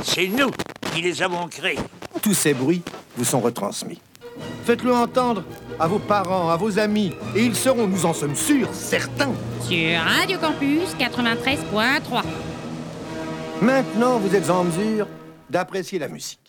C'est nous qui les avons créés. Tous ces bruits vous sont retransmis. Faites-le entendre à vos parents, à vos amis, et ils seront, nous en sommes sûrs, certains. Sur Radio Campus 93.3. Maintenant, vous êtes en mesure d'apprécier la musique.